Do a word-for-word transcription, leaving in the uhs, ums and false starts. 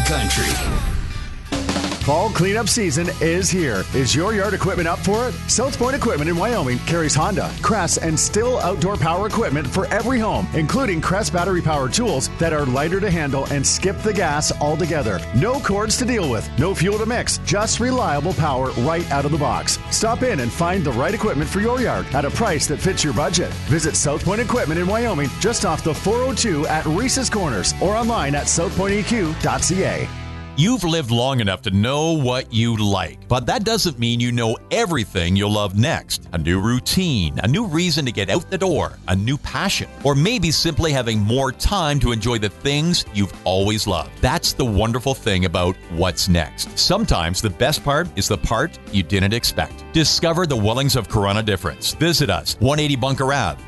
country. Fall cleanup season is here. Is your yard equipment up for it? South Point Equipment in Wyoming carries Honda, Crest, and Stihl outdoor power equipment for every home, including Crest battery-powered tools that are lighter to handle and skip the gas altogether. No cords to deal with, no fuel to mix, just reliable power right out of the box. Stop in and find the right equipment for your yard at a price that fits your budget. Visit South Point Equipment in Wyoming just off the four oh two at Reese's Corners or online at south point e q dot c a. You've lived long enough to know what you like, but that doesn't mean you know everything you'll love next. A new routine, a new reason to get out the door, a new passion, or maybe simply having more time to enjoy the things you've always loved. That's the wonderful thing about what's next. Sometimes the best part is the part you didn't expect. Discover the Wellings of Corunna difference. Visit us, one eighty Bunker Ave.